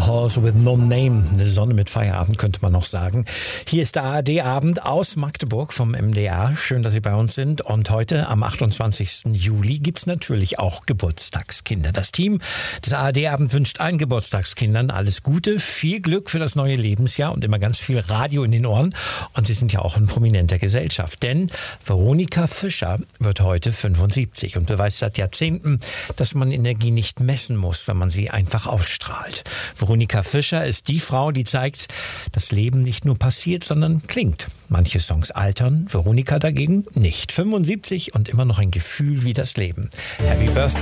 Horse with No Name. Eine Sonne mit Feierabend, könnte man noch sagen. Hier ist der ARD-Abend aus Magdeburg vom MDR. Schön, dass Sie bei uns sind. Und heute, am 28. Juli, gibt's natürlich auch Geburtstagskinder. Das Team des ARD-Abend wünscht allen Geburtstagskindern alles Gute, viel Glück für das neue Lebensjahr und immer ganz viel Radio in den Ohren. Und Sie sind ja auch in prominenter Gesellschaft. Denn Veronika Fischer wird heute 75 und beweist seit Jahrzehnten, dass man Energie nicht messen muss, wenn man sie einfach ausstrahlt. Veronika Fischer ist die Frau, die zeigt, dass Leben nicht nur passiert, sondern klingt. Manche Songs altern, Veronika dagegen nicht. 75 und immer noch ein Gefühl wie das Leben. Happy Birthday.